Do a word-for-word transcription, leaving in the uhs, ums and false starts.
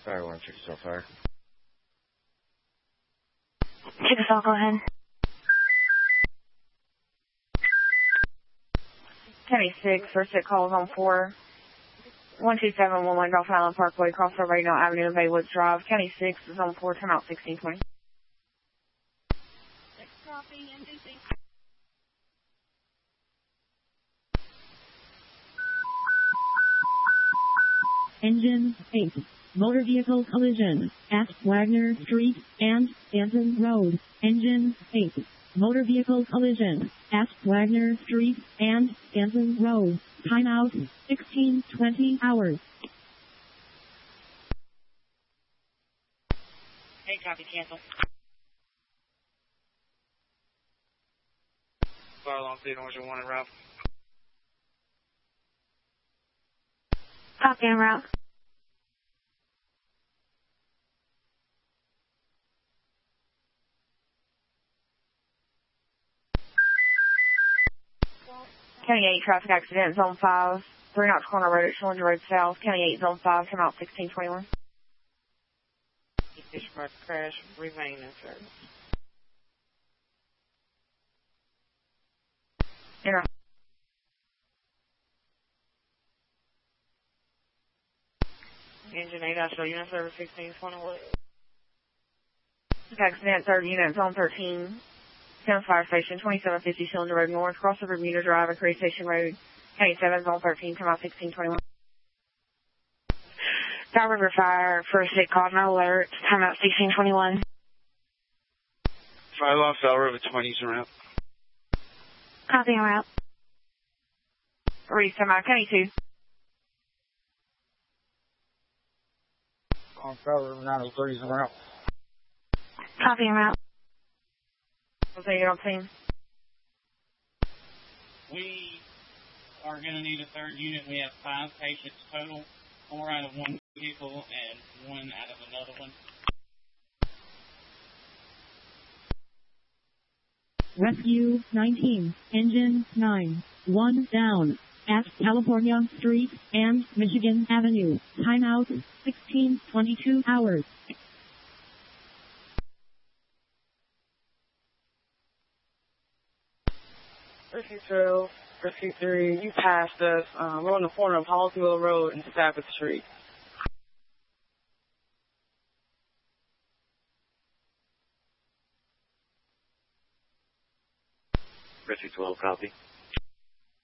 Fire one, check yourself, fire. Check yourself, go ahead. County six, first hit calls on four. one two seven one one Gulf Island Parkway, crossover Radon Avenue of Baywoods Drive. County six is on four, turn out sixteen twenty. Copy, N D C. Engine eight. Motor vehicle collision at Wagner Street and Stanton Road. Engine eight. Motor vehicle collision at Wagner Street and Stanton Road. Timeout sixteen twenty hours. Hey, copy, cancel. Fire along Theodore one en route. Copy en route. County eight, traffic accident, zone five. Three Knox Corner Road at Schillinger Road South. County eight, zone five, turn out sixteen twenty-one. Fishmark crash, remain in service. Enter. Engine eight, I show unit service sixteen twenty-one. Accident, third unit, zone thirteen. Town Fire Station, twenty-seven fifty Schillinger Road North, crossover Bermuda Drive and Curry Station Road. County seven, zone thirteen, turn out sixteen twenty-one. Down River Fire, first hit called, no alert, time out sixteen twenty-one. Fire along Fell River twenties en route. Copy en route. Reese, time out, County two. On Fell River nine oh threes en route. Copy en route. I'll take it on scene. We are going to need a third unit. We have five patients total, four out of one vehicle and one out of another one. Rescue nineteen. Engine nine. One down. At California Street and Michigan Avenue. Timeout sixteen twenty-two hours. Rescue twelve, Rescue three, you passed us. Um, we're on the corner of Hallsville Road and Stafford Street. Rescue twelve, copy.